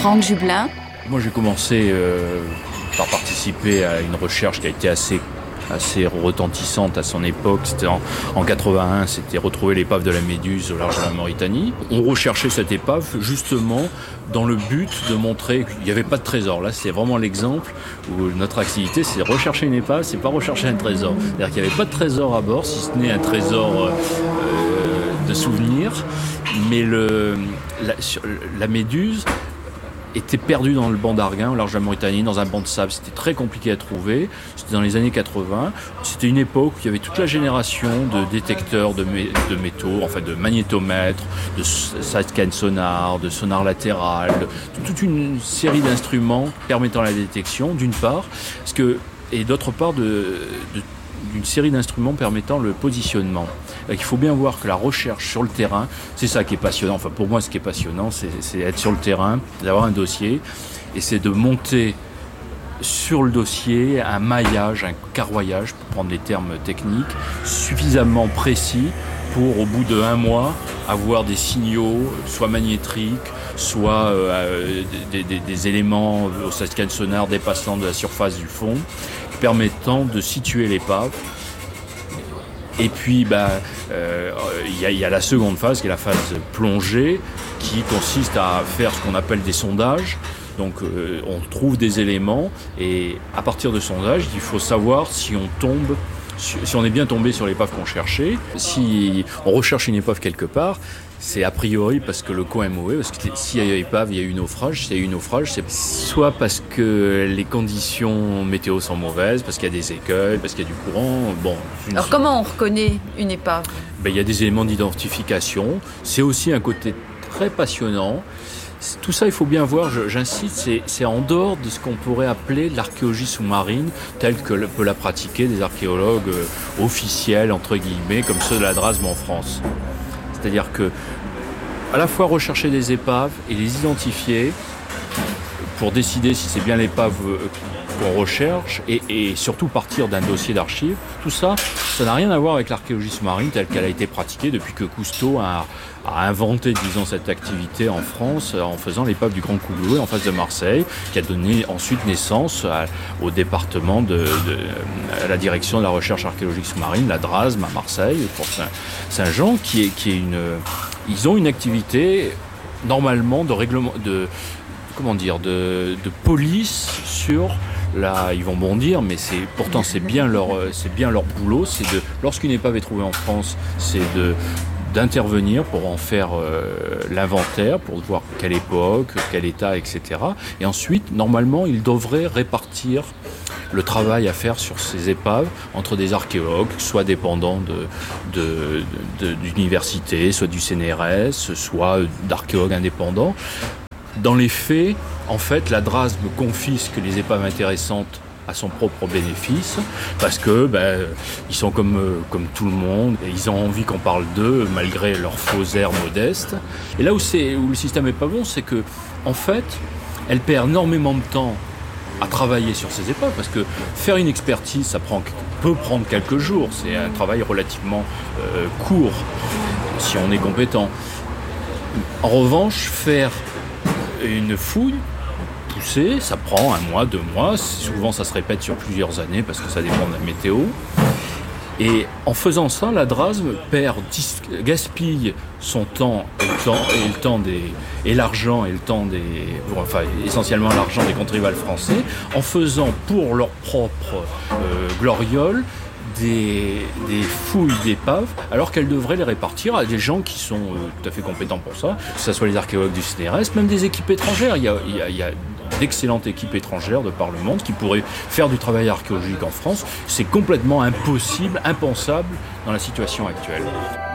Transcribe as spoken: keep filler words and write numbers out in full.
Franck Jublin. Moi, j'ai commencé euh, par participer à une recherche qui a été assez, assez retentissante à son époque. C'était en, en quatre-vingt-un, c'était retrouver l'épave de la Méduse au large de la Mauritanie. On recherchait cette épave justement dans le but de montrer qu'il n'y avait pas de trésor. Là, c'est vraiment l'exemple où notre activité, c'est rechercher une épave, c'est pas rechercher un trésor. C'est-à-dire qu'il n'y avait pas de trésor à bord, si ce n'est un trésor euh, de souvenirs. Mais le, la, la Méduse était perdue dans le banc d'Arguin, au large de la Mauritanie, dans un banc de sable. C'était très compliqué à trouver. C'était dans les années quatre-vingts. C'était une époque où il y avait toute la génération de détecteurs de, mé- de métaux, enfin de magnétomètres, de side-scan sonar, de sonar latéral, de, toute une série d'instruments permettant la détection, d'une part, parce que, et d'autre part, de, de d'une série d'instruments permettant le positionnement. Donc, il faut bien voir que la recherche sur le terrain, c'est ça qui est passionnant. Enfin, pour moi, ce qui est passionnant, c'est, c'est être sur le terrain, d'avoir un dossier, et c'est de monter sur le dossier un maillage, un carroyage, pour prendre les termes techniques, suffisamment précis pour, au bout de un mois, avoir des signaux, soit magnétriques, soit euh, des, des, des éléments au scan sonar dépassant de la surface du fond, permettant de situer l'épave. Et puis, bah, euh, y a, y a la seconde phase, qui est la phase plongée, qui consiste à faire ce qu'on appelle des sondages. Donc, euh, on trouve des éléments, et à partir de sondages, il faut savoir si on tombe, si, si on est bien tombé sur l'épave qu'on cherchait. Si on recherche une épave quelque part, c'est a priori parce que le coin est mauvais, parce que s'il y a épave, il y a eu naufrage. S'il y a eu naufrage, c'est soit parce que les conditions météo sont mauvaises, parce qu'il y a des écueils, parce qu'il y a du courant. Bon. Alors comment on reconnaît une épave ? Ben, il y a des éléments d'identification. C'est aussi un côté très passionnant. Tout ça, il faut bien voir, je, j'insiste, c'est, c'est en dehors de ce qu'on pourrait appeler l'archéologie sous-marine, telle que le, peut la pratiquer des archéologues euh, officiels, entre guillemets, comme ceux de la DRASM en France. C'est-à-dire que, à la fois rechercher des épaves et les identifier pour décider si c'est bien l'épave qu'on recherche et, et surtout partir d'un dossier d'archives, tout ça, ça n'a rien à voir avec l'archéologie sous-marine telle qu'elle a été pratiquée depuis que Cousteau a, a inventé, disons, cette activité en France en faisant l'épave du Grand Couloué en face de Marseille, qui a donné ensuite naissance à, au département de, de à la direction de la recherche archéologique sous-marine, la DRASM à Marseille, pour Saint, Saint-Jean, qui est, qui est une, ils ont une activité normalement de règlement, de comment dire, de, de police sur là, ils vont bondir, mais c'est pourtant c'est bien leur c'est bien leur boulot, c'est de lorsqu'une épave est trouvée en France, c'est de d'intervenir pour en faire euh, l'inventaire, pour voir quelle époque, quel état, et cetera. Et ensuite, normalement, ils devraient répartir le travail à faire sur ces épaves entre des archéologues, soit dépendants de, de, de, d'universités, soit du C N R S, soit d'archéologues indépendants. Dans les faits, en fait, la DRASM confisque les épaves intéressantes à son propre bénéfice, parce que ben, ils sont comme, euh, comme tout le monde, et ils ont envie qu'on parle d'eux, malgré leur faux air modeste. Et là où, c'est, où le système n'est pas bon, c'est que, en fait, elle perd énormément de temps à travailler sur ces épaves, parce que faire une expertise, ça prend, peut prendre quelques jours, c'est un travail relativement euh, court, si on est compétent. En revanche, faire une fouille poussée, ça prend un mois, deux mois, souvent ça se répète sur plusieurs années parce que ça dépend de la météo. Et en faisant ça, la DRASM perd, gaspille son temps et le temps, et le temps des, et l'argent et le temps des, enfin essentiellement l'argent des contribuables français, en faisant pour leur propre euh, gloriole Des, des fouilles d'épaves, alors qu'elles devraient les répartir à des gens qui sont euh, tout à fait compétents pour ça, que ce soit les archéologues du C N R S, même des équipes étrangères. Il y a, il y a, il y a d'excellentes équipes étrangères de par le monde qui pourraient faire du travail archéologique en France. C'est complètement impossible, impensable dans la situation actuelle.